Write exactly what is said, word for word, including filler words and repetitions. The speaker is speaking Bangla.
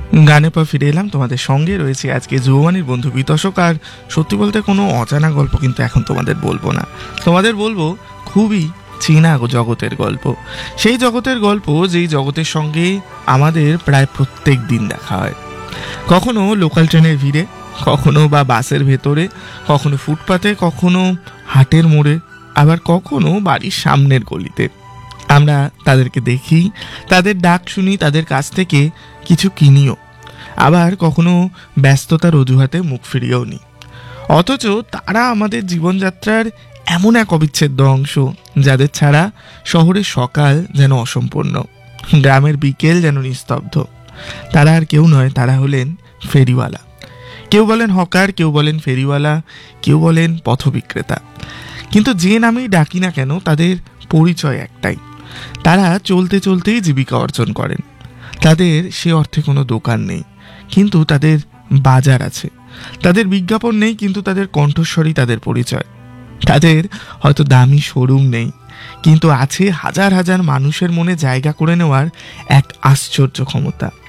গানে পর ফিরে এলাম, তোমাদের সঙ্গে রয়েছে আজকে যৌবনের বন্ধু বিতোষক। আর সত্যি বলতে কোনো অজানা গল্প কিন্তু এখন তোমাদের বলবো না, তোমাদের বলবো খুবই চেনা জগতের গল্প। সেই জগতের গল্প যেই জগতের সঙ্গে আমাদের প্রায় প্রত্যেক দিন দেখা হয়, কখনো লোকাল ট্রেনের ভিড়ে, কখনো বা বাসের ভেতরে, কখনো ফুটপাতে, কখনো হাটের মোড়ে, আবার কখনো বাড়ির সামনের গলিতে। আমরা তাদেরকে দেখি, তাদের ডাক শুনি, তাদের কাছ থেকে কিছু কিনিও, আবার কখনো ব্যস্ততার অজুহাতে মুখ ফিরিয়েও নিই। অথচ তারা আমাদের জীবনযাত্রার এমন এক অবিচ্ছেদ্য অংশ, যাদের ছাড়া শহরের সকাল যেন অসম্পূর্ণ, গ্রামের বিকেল যেন নিস্তব্ধ। তারা আর কেউ নয়, তারা হলেন ফেরিওয়ালা। কেউ বলেন হকার, কেউ বলেন ফেরিওয়ালা, কেউ বলেন পথবিক্রেতা। কিন্তু যে নামেই ডাকি না কেন, তাদের পরিচয় একটাই, তারা চলতে চলতেই জীবিকা অর্জন করেন। তাদের সে অর্থে কোনো দোকান নেই, কিন্তু তাদের বাজার আছে। তাদের বিজ্ঞাপন নেই, কিন্তু তাদের কণ্ঠস্বরই তাদের পরিচয়। তাদের হয়তো দামি শোরুম নেই, কিন্তু আছে হাজার হাজার মানুষের মনে জায়গা করে নেওয়ার এক আশ্চর্য ক্ষমতা।